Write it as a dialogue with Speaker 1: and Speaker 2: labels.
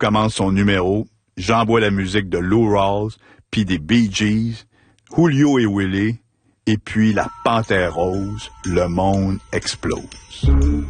Speaker 1: commence son numéro, j'envoie la musique de Lou Rawls, puis des Bee Gees, Julio et Willie, et puis la Panthère Rose, le monde explose.